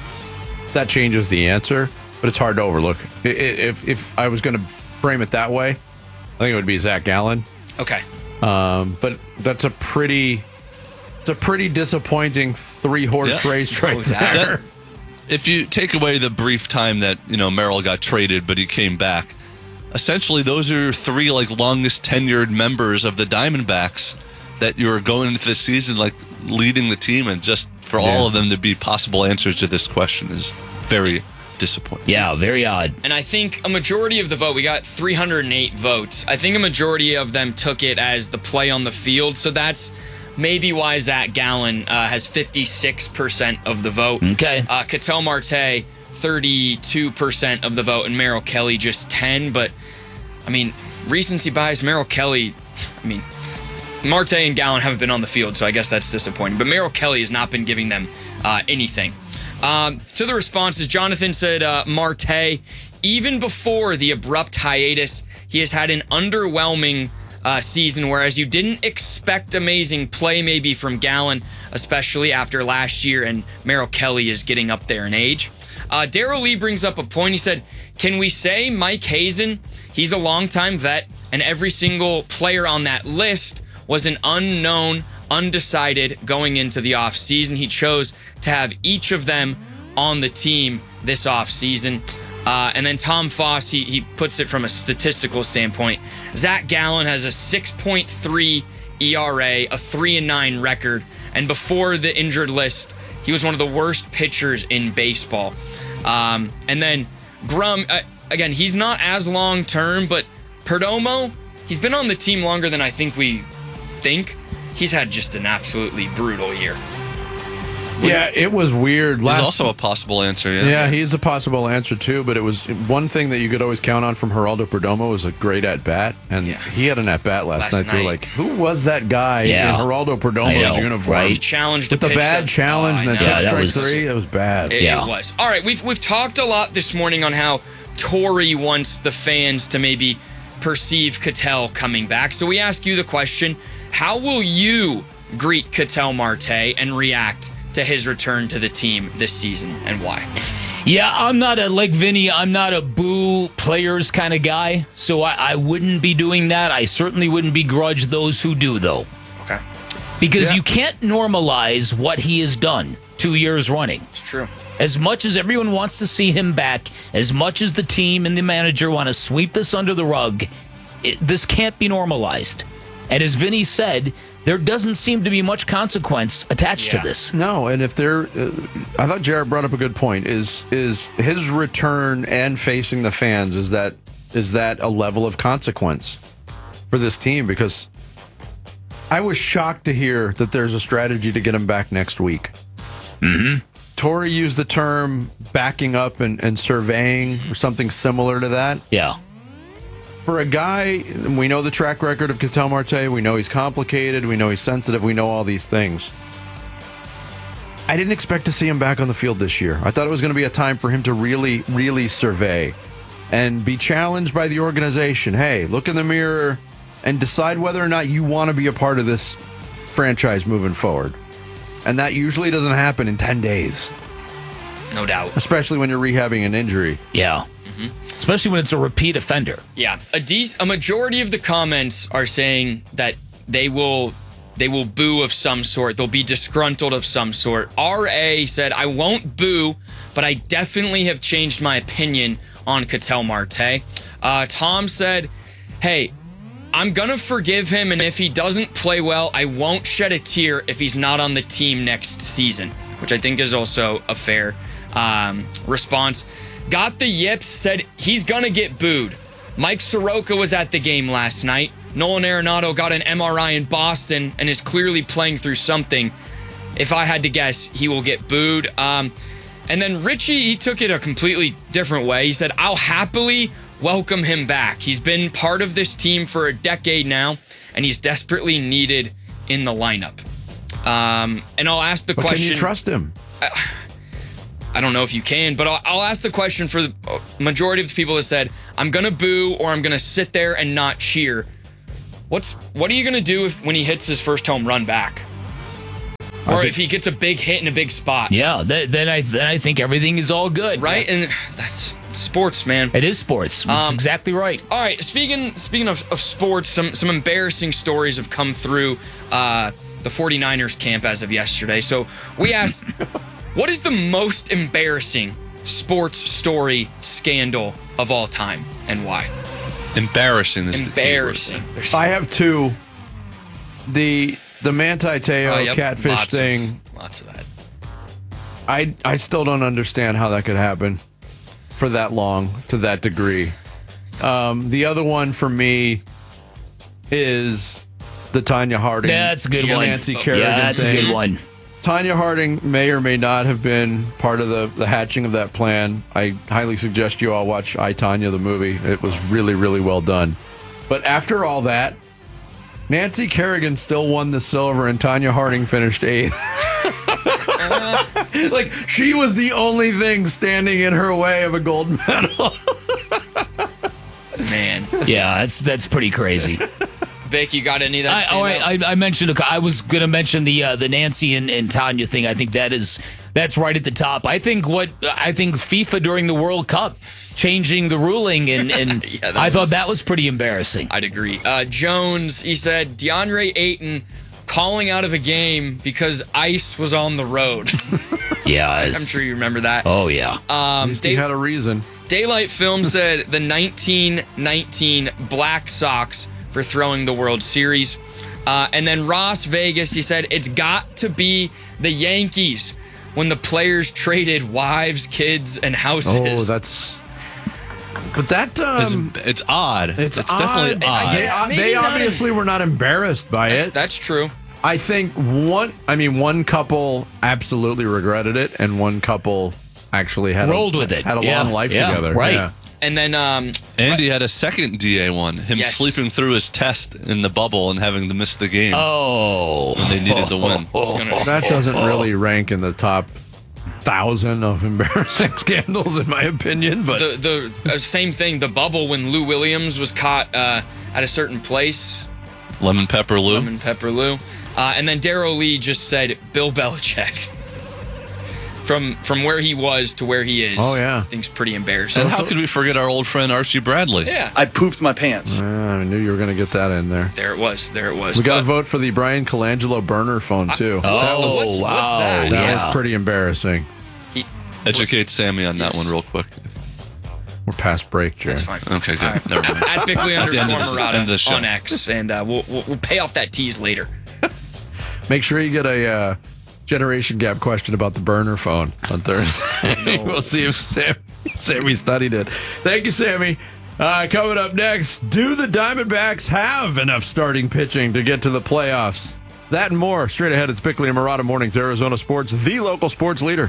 that changes the answer. But it's hard to overlook. If if I was going to frame it that way, I think it would be Zach Gallen. Okay. Um, but that's a pretty, it's a pretty disappointing three horse Yeah. race right Oh, there. that- if you take away the brief time that you know Merrill got traded, but he came back, essentially those are three like longest tenured members of the Diamondbacks that you're going into this season like leading the team, and just for Yeah. all of them to be possible answers to this question is very disappointing. Yeah, very odd. And I think a majority of the vote, we got three hundred eight votes. I think a majority of them took it as the play on the field. So that's maybe why Zach Gallen uh, has fifty-six percent of the vote. Okay. Uh, Ketel Marte, thirty-two percent of the vote, and Merrill Kelly just ten. But, I mean, recency bias, Merrill Kelly, I mean, Marte and Gallen haven't been on the field, so I guess that's disappointing. But Merrill Kelly has not been giving them uh, anything. Um, to the responses, Jonathan said uh, Marte, even before the abrupt hiatus, he has had an underwhelming uh, season, whereas you didn't expect amazing play maybe from Gallen, especially after last year, and Merrill Kelly is getting up there in age. Uh, Daryl Lee brings up a point. He said, can we say Mike Hazen, he's a longtime vet, and every single player on that list was an unknown, undecided going into the offseason. He chose to have each of them on the team this offseason. Uh, and then Tom Foss, he, he puts it from a statistical standpoint. Zach Gallen has a six point three E R A, a three and nine record. And before the injured list, he was one of the worst pitchers in baseball. Um, and then Grum, uh, again, he's not as long-term, but Perdomo, he's been on the team longer than I think we think. He's had just an absolutely brutal year. Yeah, it was weird. He's also a possible answer. Yeah, Yeah, he's a possible answer too, but it was one thing that you could always count on from Geraldo Perdomo was a great at-bat, and he had an at-bat last, Last night. You're night. like, who was that guy Yeah. in Geraldo Perdomo's I know, uniform? right? He challenged With a the pitch bad that- challenge Oh, and I the know. took that strike was- three, it was bad. It, Yeah. it was. All right, we've we've talked a lot this morning on how Torrey wants the fans to maybe perceive Ketel coming back. So we ask you the question, how will you greet Ketel Marte and react to his return to the team this season, and why? Yeah, I'm not a, like Vinny, I'm not a boo players kind of guy, so I, I wouldn't be doing that. I certainly wouldn't begrudge those who do, though. Okay. Because Yeah. you can't normalize what he has done two years running. It's true. As much as everyone wants to see him back, as much as the team and the manager want to sweep this under the rug, it, this can't be normalized. And as Vinny said, there doesn't seem to be much consequence attached Yeah. to this. No, and if they're, uh, I thought Jared brought up a good point. Is is his return and facing the fans, is that is that a level of consequence for this team? Because I was shocked to hear that there's a strategy to get him back next week. Mm-hmm. Torrey used the term backing up and, and surveying or something similar to that. Yeah. For a guy, we know the track record of Ketel Marte. We know he's complicated. We know he's sensitive. We know all these things. I didn't expect to see him back on the field this year. I thought it was going to be a time for him to really, really survey and be challenged by the organization. Hey, look in the mirror and decide whether or not you want to be a part of this franchise moving forward. And that usually doesn't happen in ten days. No doubt. Especially when you're rehabbing an injury. Yeah. Especially when it's a repeat offender. Yeah, a dec- a majority of the comments are saying that they will they will boo of some sort. They'll be disgruntled of some sort. R A said, I won't boo, but I definitely have changed my opinion on Ketel Marte. Uh, Tom said, hey, I'm going to forgive him, and if he doesn't play well, I won't shed a tear if he's not on the team next season, which I think is also a fair um, response. Got the yips, said he's going to get booed. Mike Soroka was at the game last night. Nolan Arenado got an M R I in Boston and is clearly playing through something. If I had to guess, he will get booed. Um, and then Richie, he took it a completely different way. He said, I'll happily welcome him back. He's been part of this team for a decade now, and he's desperately needed in the lineup. Um, and I'll ask the but question. Can you trust him? I, I don't know if you can, but I'll, I'll ask the question for the majority of the people that said, I'm going to boo or I'm going to sit there and not cheer. What's What are you going to do if when he hits his first home run back? Or think, if he gets a big hit in a big spot? Yeah, th- then I then I think everything is all good. Right? Yeah. And that's sports, man. It is sports. That's um, exactly right. All right, speaking speaking of, of sports, some, some embarrassing stories have come through uh, the 49ers camp as of yesterday. So we asked, what is the most embarrassing sports story scandal of all time and why? Embarrassing is embarrassing. The I have two. The the Manti Te'o oh, yep. catfish lots thing. Of, lots of that. I I still don't understand how that could happen for that long to that degree. Um, the other one for me is the Tanya Harding. Yeah, that's a good one. Nancy Kerrigan Yeah, that's thing. a good one. Tanya Harding may or may not have been part of the, the hatching of that plan. I highly suggest you all watch I, Tanya, the movie. It was really, really well done. But after all that, Nancy Kerrigan still won the silver and Tanya Harding finished eighth. Like, she was the only thing standing in her way of a gold medal. Man. Yeah, that's that's pretty crazy. Vic, you got any of that? I, oh, I, I mentioned. I was going to mention the uh, the Nancy and, and Tanya thing. I think that is that's right at the top. I think what I think FIFA during the World Cup changing the ruling and, and yeah, I was, thought that was pretty embarrassing. I'd agree. Uh, Jones, he said DeAndre Ayton calling out of a game because ice was on the road. Yeah, I'm sure you remember that. Oh yeah. Um, Day- he had a reason. Daylight Film said the nineteen nineteen Black Sox for throwing the World Series. Uh, and then Ross Vegas, he said, it's got to be the Yankees when the players traded wives, kids, and houses. Oh, that's... But that... Um, it's, it's odd. It's, it's odd. definitely odd. They, they obviously were not embarrassed by that's, it. That's true. I think one... I mean, one couple absolutely regretted it, and one couple actually had rolled a, with it. Had a yeah. long life yeah. together. Right. Yeah. And then um, Andy had a second D A one, him yes. sleeping through his test in the bubble and having to miss the game. Oh. When they needed the win. That doesn't really rank in the top thousand of embarrassing scandals, in my opinion. But the the uh, same thing, the bubble when Lou Williams was caught uh, at a certain place. Lemon Pepper Lou. Lemon Pepper Lou. Uh, and then Darryl Lee just said Bill Belichick. From from where he was to where he is. Oh, yeah. I think's pretty embarrassing. And how could we forget our old friend Archie Bradley? Yeah. I pooped my pants. Uh, I knew you were going to get that in there. There it was. There it was. We got to But- vote for the Brian Colangelo burner phone, too. Oh, That was- what's- wow. what's that? That yeah. was pretty embarrassing. Educate Sammy on that Yes. one real quick. We're past break, Jerry. That's fine. Okay, good. All right. Never mind. At Bickley At the underscore end of this- end of the Murata show. on X, and uh, we'll, we'll we'll pay off that tease later. Make sure you get a uh, generation gap question about the burner phone on Thursday. We'll see if Sam, Sammy studied it. Thank you, Sammy. Uh, coming up next, do the Diamondbacks have enough starting pitching to get to the playoffs? That and more. Straight ahead, it's Bickley and Murata Mornings, Arizona Sports, the local sports leader.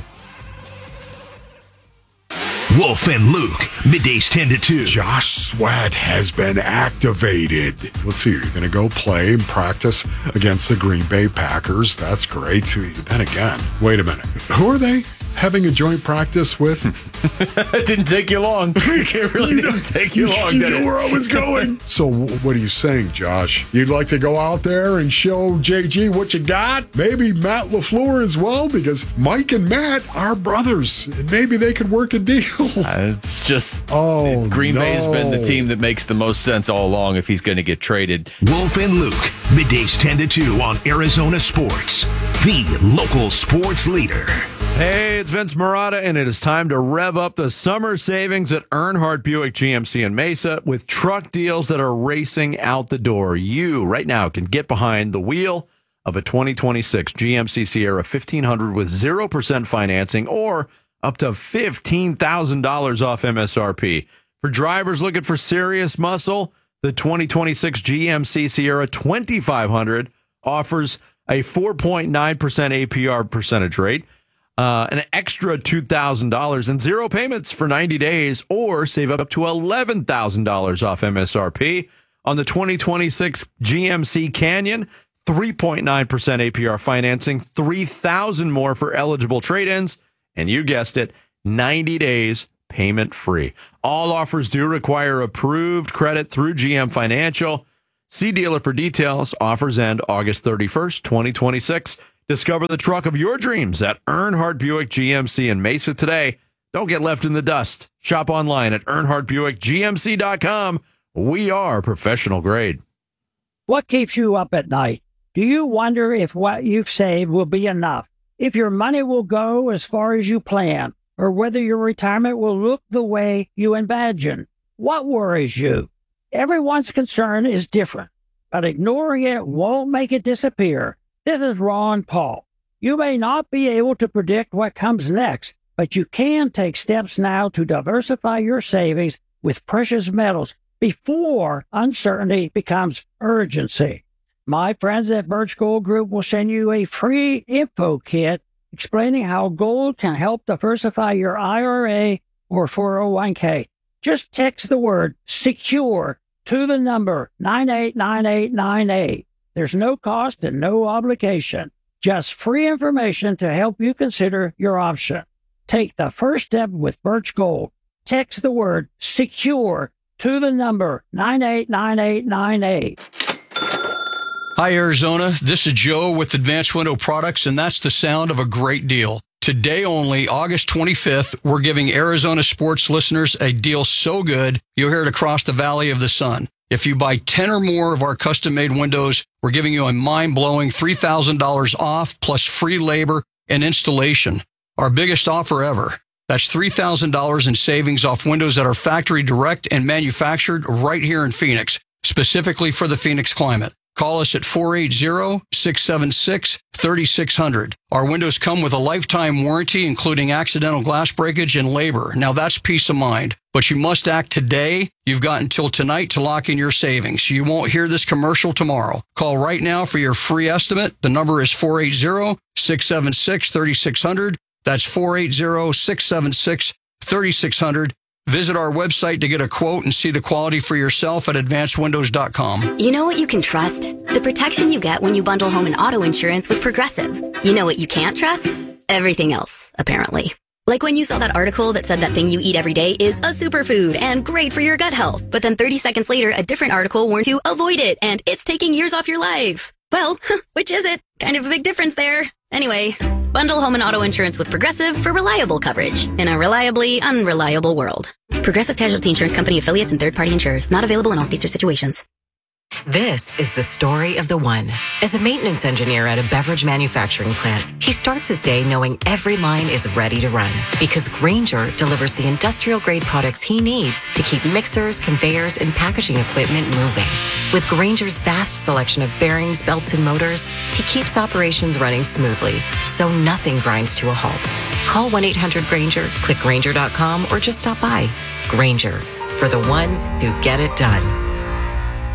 Wolf and Luke, middays ten to two. Josh Sweat has been activated. Let's see, you're going to go play and practice against the Green Bay Packers. That's great. Then again, wait a minute. Who are they having a joint practice with? It didn't take you long. It really didn't take you long, You did knew it? where I was going. So what are you saying, Josh? You'd like to go out there and show J G what you got? Maybe Matt LaFleur as well, because Mike and Matt are brothers, and maybe they could work a deal. Uh, it's just Oh, Green Bay has been the no. team that makes the most sense all along if he's going to get traded. Wolf and Luke, middays ten to two on Arizona Sports, the local sports leader. Hey, it's Vince Murata, and it is time to rev up the summer savings at Earnhardt Buick G M C in Mesa with truck deals that are racing out the door. You, right now, can get behind the wheel of a twenty twenty-six G M C Sierra fifteen hundred with zero percent financing or up to fifteen thousand dollars off M S R P. For drivers looking for serious muscle, the twenty twenty-six G M C Sierra twenty-five hundred offers a four point nine percent A P R percentage rate, uh, an extra two thousand dollars and zero payments for ninety days, or save up to eleven thousand dollars off M S R P. on the twenty twenty-six G M C Canyon. three point nine percent A P R financing, three thousand more for eligible trade-ins, and you guessed it, ninety days payment free. All offers do require approved credit through G M Financial. See dealer for details. Offers end August thirty-first, twenty twenty-six. Discover the truck of your dreams at Earnhardt Buick G M C in Mesa today. Don't get left in the dust. Shop online at earnhardt buick g m c dot com. We are professional grade. What keeps you up at night? Do you wonder if what you've saved will be enough? If your money will go as far as you plan? Or whether your retirement will look the way you imagine? What worries you? Everyone's concern is different, but ignoring it won't make it disappear. This is Ron Paul. You may not be able to predict what comes next, but you can take steps now to diversify your savings with precious metals before uncertainty becomes urgency. My friends at Birch Gold Group will send you a free info kit explaining how gold can help diversify your I R A or four oh one k. Just text the word SECURE to the number nine eight nine eight nine eight. There's no cost and no obligation. Just free information to help you consider your option. Take the first step with Birch Gold. Text the word SECURE to the number nine eight nine eight nine eight. Hi, Arizona. This is Joe with Advanced Window Products, and that's the sound of a great deal. Today only, August twenty-fifth, we're giving Arizona sports listeners a deal so good, you'll hear it across the Valley of the Sun. If you buy ten or more of our custom-made windows, we're giving you a mind-blowing three thousand dollars off plus free labor and installation. Our biggest offer ever. That's three thousand dollars in savings off windows that are factory direct and manufactured right here in Phoenix, specifically for the Phoenix climate. Call us at four eight zero, six seven six, three six zero zero. Our windows come with a lifetime warranty, including accidental glass breakage and labor. Now that's peace of mind. But you must act today. You've got until tonight to lock in your savings. You won't hear this commercial tomorrow. Call right now for your free estimate. The number is four eight zero, six seven six, three six zero zero. That's four eight zero, six seven six, three six zero zero. Visit our website to get a quote and see the quality for yourself at advanced windows dot com. You know what you can trust? The protection you get when you bundle home and auto insurance with Progressive. You know what you can't trust? Everything else, apparently. Like when you saw that article that said that thing you eat every day is a superfood and great for your gut health. But then thirty seconds later, a different article warned you to avoid it and it's taking years off your life. Well, which is it? Kind of a big difference there. Anyway, bundle home and auto insurance with Progressive for reliable coverage in a reliably unreliable world. Progressive Casualty Insurance Company affiliates and third-party insurers. Not available in all states or situations. This is the story of the one. As a maintenance engineer at a beverage manufacturing plant, he starts his day knowing every line is ready to run because Grainger delivers the industrial-grade products he needs to keep mixers, conveyors, and packaging equipment moving. With Grainger's vast selection of bearings, belts, and motors, he keeps operations running smoothly, so nothing grinds to a halt. Call one eight hundred Grainger, click Grainger dot com, or just stop by. Grainger, for the ones who get it done.